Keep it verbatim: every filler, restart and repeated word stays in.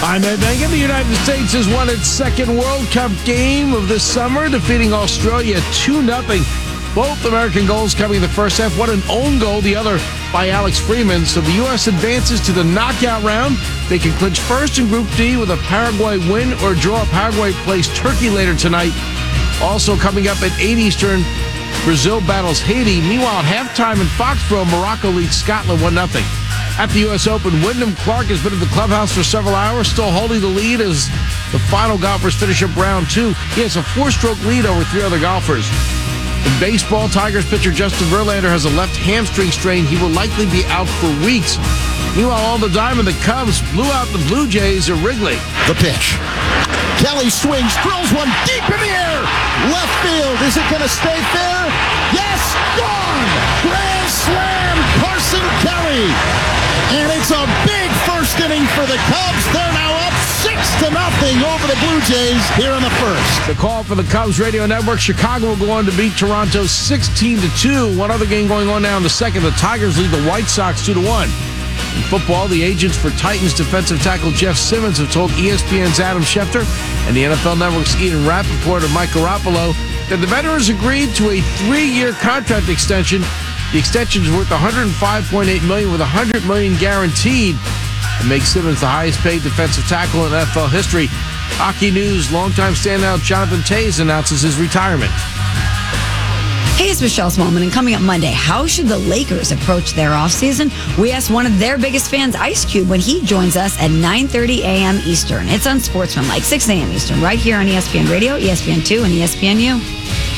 I'm Ed Megan. The United States has won its second World Cup game of this summer, defeating Australia two nothing. Both American goals coming in the first half. One an own goal, the other by Alex Freeman. So the U S advances to the knockout round. They can clinch first in Group D with a Paraguay win or draw. Paraguay plays Turkey later tonight. Also coming up at eight Eastern, Brazil battles Haiti. Meanwhile, at halftime in Foxborough, Morocco leads Scotland one nothing. At the U S Open, Wyndham Clark has been at the clubhouse for several hours, still holding the lead as the final golfers finish up round two. He has a four-stroke lead over three other golfers. In baseball, Tigers pitcher Justin Verlander has a left hamstring strain. He will likely be out for weeks. Meanwhile, on the diamond, the Cubs blew out the Blue Jays at Wrigley. The pitch. Kelly swings, drills one deep in the air. Left field. Is it going to stay fair? Yes! Gone! Grand slam, Carson Kelly. And it's a big first inning for the Cubs. They're now up six to nothing over the Blue Jays here in the first. The call for the Cubs radio network. Chicago will go on to beat Toronto sixteen to two. One other game going on now in the second. The Tigers lead the White Sox two to one. In football, the agents for Titans defensive tackle Jeff Simmons have told E S P N's Adam Schefter and the N F L Network's Ian Rappaport and Mike Garoppolo that the veterans agreed to a three-year contract extension. The extension is worth one hundred five point eight million dollars with one hundred million dollars guaranteed and makes Simmons the highest-paid defensive tackle in N F L history. Hockey news, longtime standout Jonathan Toews announces his retirement. Hey, it's Michelle Smallman, and coming up Monday, how should the Lakers approach their offseason? We asked one of their biggest fans, Ice Cube, when he joins us at nine thirty a.m. Eastern. It's on Sportsmanlike, six a.m. Eastern, right here on E S P N Radio, E S P N two, and E S P N U.